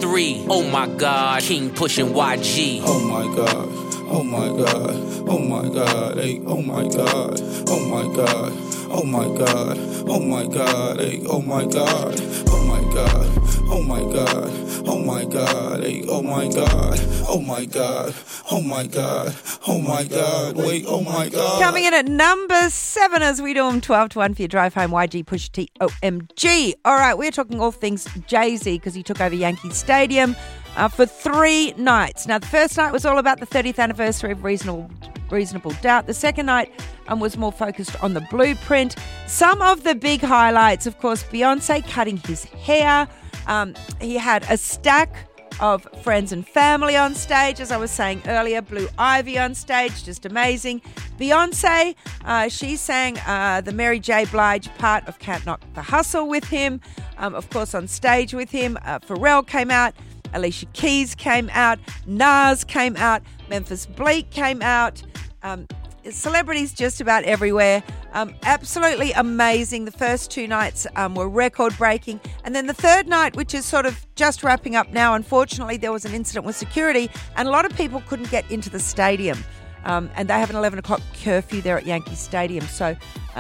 3. Oh my God, King pushing YG. Oh my God, oh my God, oh my God, hey, oh my God, oh my God, oh my God, oh my God, hey, oh my God, oh my God, oh my God, oh my God, hey, oh my God, oh my God, oh my God, oh my God, wait, oh my God. Coming in at number 7 as we do them 12 to 1 for your drive home, YG Pusha T OMG. All right, we're talking all things Jay-Z because he took over Yankee Stadium for 3 nights. Now, the first night was all about the 30th anniversary of Reasonable Doubt. The second night was more focused on the Blueprint. Some of the big highlights, of course, Beyonce cutting his hair. He had a stack of friends and family on stage, as I was saying earlier. Blue Ivy on stage, just amazing. Beyonce, she sang the Mary J. Blige part of Can't Knock the Hustle with him, of course on stage with him. Pharrell came out, Alicia Keys came out, Nas came out, Memphis Bleek came out, celebrities just about everywhere. Absolutely amazing. The first 2 nights were record-breaking. And then the third night, which is sort of just wrapping up now, unfortunately, there was an incident with security and a lot of people couldn't get into the stadium. And they have an 11 o'clock curfew there at Yankee Stadium. So,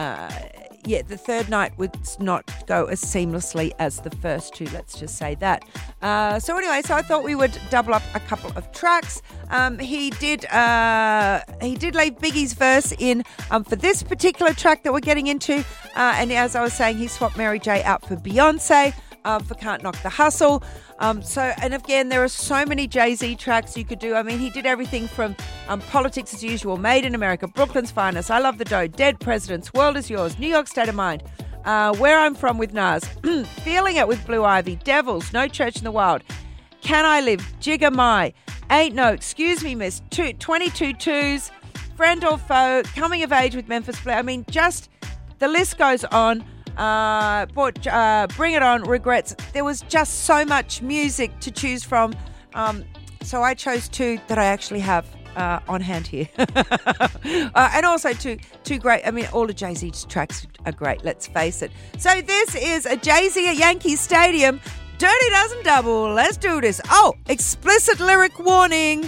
the third night would not go as seamlessly as the first 2, let's just say that. So I thought we would double up a couple of tracks. He did leave Biggie's verse in for this particular track that we're getting into. And as I was saying, he swapped Mary J out for Beyonce for Can't Knock the Hustle. And again, there are so many Jay-Z tracks you could do. I mean, he did everything from Politics as Usual, Made in America, Brooklyn's Finest, I Love the Dough, Dead Presidents, World is Yours, New York State of Mind, Where I'm From with Nas, Feeling It with Blue Ivy, Devils, No Church in the Wild, Can I Live, Jigga My, Ain't No, Excuse Me Miss, 22 Twos, Friend or Foe, Coming of Age with Memphis Bleek. I mean, just the list goes on. Bring It On, Regrets. There was just so much music to choose from. So I chose 2 that I actually have on hand here. And also two great, I mean, all of Jay-Z's tracks are great, let's face it. So this is a Jay-Z at Yankee Stadium. Dirty Dozen Double. Let's do this. Oh, explicit lyric warning.